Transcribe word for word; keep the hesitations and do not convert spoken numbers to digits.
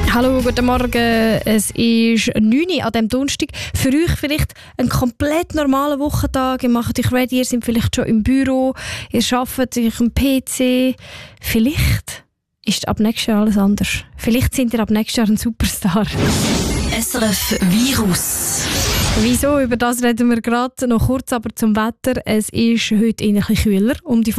Hallo, guten Morgen. Es ist neun Uhr an diesem Donnerstag. Für euch vielleicht ein komplett normaler Wochentag. Ihr macht euch ready, ihr seid vielleicht schon im Büro, ihr arbeitet euch am P C. Vielleicht ist ab nächstes Jahr alles anders. Vielleicht sind ihr ab nächstes Jahr ein Superstar. S R F Virus. Wieso? Über das reden wir gerade noch kurz, aber zum Wetter. Es ist heute eher ein bisschen kühler. Um die